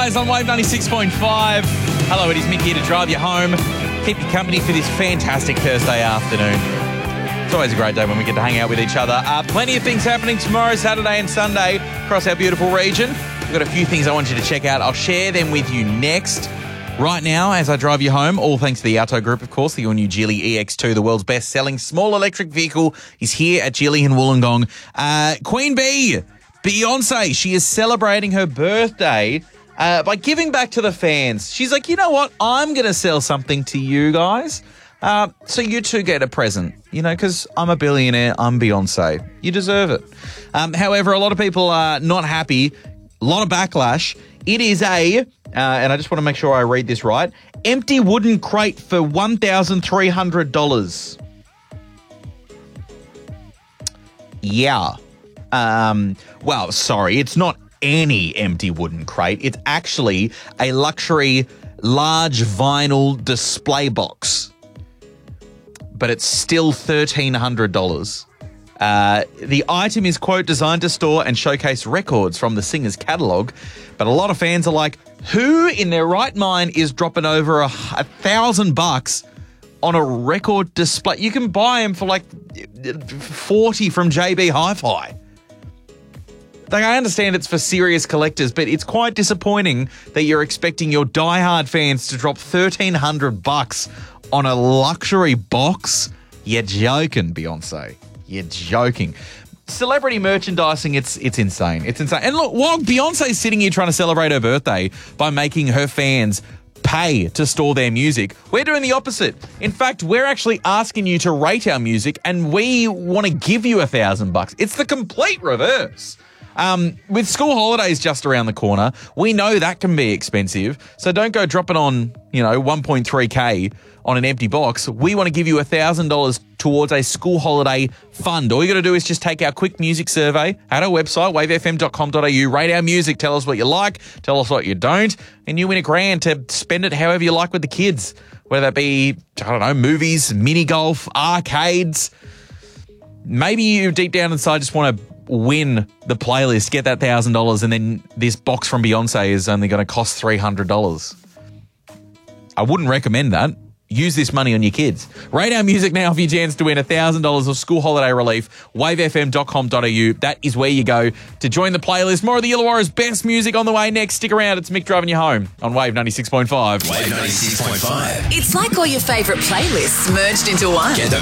Guys on Wave 96.5. Hello, it is Mick here to drive you home, keep you company for this fantastic Thursday afternoon. It's always a great day when we get to hang out with each other. Plenty of things happening tomorrow, Saturday and Sunday across our beautiful region. We've got a few things I want you to check out. I'll share them with you next. Right now, as I drive you home, all thanks to the Auto Group, of course, the all-new Geely EX2, the world's best-selling small electric vehicle, is here at Geely in Wollongong. Queen Bee, Beyonce, she is celebrating her birthday by giving back to the fans. She's like, you know what? I'm going to sell something to you guys. So you two get a present, you know, because I'm a billionaire. I'm Beyonce. You deserve it. However, a lot of people are not happy. A lot of backlash. It is and I just want to make sure I read this right, empty wooden crate for $1,300. Yeah. Well, sorry, it's not any empty wooden crate. It's actually a luxury large vinyl display box. But it's still $1,300. The item is, quote, designed to store and showcase records from the singer's catalogue. But a lot of fans are like, who in their right mind is dropping over $1,000 on a record display? You can buy them for like 40 from JB Hi-Fi. Like, I understand it's for serious collectors, but it's quite disappointing that you're expecting your diehard fans to drop $1,300 on a luxury box. You're joking, Beyonce. You're joking. Celebrity merchandising, it's insane. It's insane. And look, while Beyonce's sitting here trying to celebrate her birthday by making her fans pay to store their music, we're doing the opposite. In fact, we're actually asking you to rate our music and we want to give you $1,000. It's the complete reverse. With school holidays just around the corner, we know that can be expensive. So don't go dropping on, $1.3K on an empty box. We want to give you $1,000 towards a school holiday fund. All you got to do is just take our quick music survey at our website, wavefm.com.au, rate our music, tell us what you like, tell us what you don't, and you win $1,000 to spend it however you like with the kids, whether that be, movies, mini golf, arcades. Maybe you deep down inside just want to win the playlist, get that $1,000, and then this box from Beyonce is only going to cost $300. I wouldn't recommend that. Use this money on your kids. Rate our music now for your chance to win $1,000 of school holiday relief. Wavefm.com.au. That is where you go to join the playlist. More of the Illawarra's best music on the way next. Stick around. It's Mick driving you home on Wave 96.5. Wave 96.5. It's like all your favourite playlists merged into one.